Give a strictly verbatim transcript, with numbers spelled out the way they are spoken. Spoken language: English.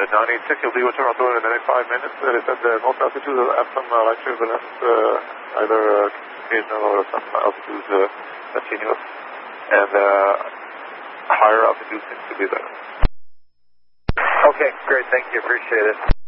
nine eight six, you'll be with Toronto in the next five minutes. Uh, they said the most altitude will have some uh, light turbulence, uh, either uh, occasional or some altitude uh, continuous. And uh, higher altitude seems to be better. Okay, great. Thank you. Appreciate it.